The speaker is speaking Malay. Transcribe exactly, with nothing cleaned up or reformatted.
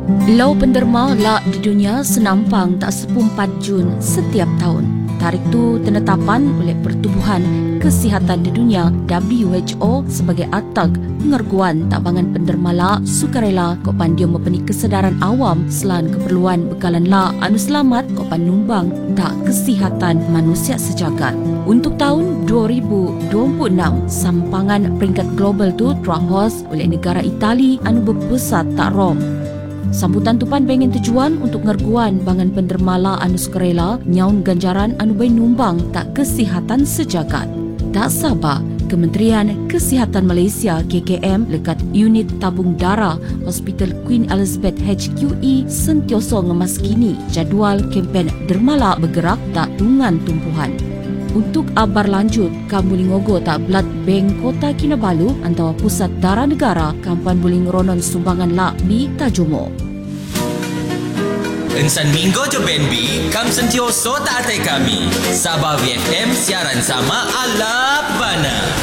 Lau penderma la di dunia senampang tak sepumpat Jun setiap tahun. Tarikh tu tenetapan oleh Pertubuhan Kesihatan di Dunia W H O sebagai atag pengerguan tak bangan penderma la sukarela kok pandio mepeni kesedaran awam selan keperluan bekalan la anu selamat kok panumbang tak kesihatan manusia sejagat. Untuk tahun dua ribu dua puluh enam, sampangan peringkat global tu terhos oleh negara Itali anu berpusat tak Rom. Sambutan tupan bengen tujuan untuk ngerguan bangan pendermala anu sukarela nyaun ganjaran anu bayi numbang tak kesihatan sejagat. Tak sabar, Kementerian Kesihatan Malaysia K K M lekat unit tabung darah Hospital Queen Elizabeth H Q E sentioso ngemaskini jadual kempen dermala bergerak tak tungan tumpuhan. Untuk abar lanjut, kam boleh ngogo tak Blood Bank Kota Kinabalu antara Pusat Darah Negara kampan boleh ngeronon sumbangan lak di Tajumo. Ensan minggu jo B N B, kam sentioso tak atai kami. Sabah V F M siaran sama ala bana.